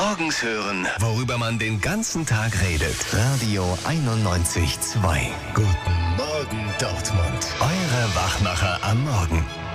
Morgens hören, worüber man den ganzen Tag redet. Radio 91.2. Guten Morgen, Dortmund. Eure Wachmacher am Morgen.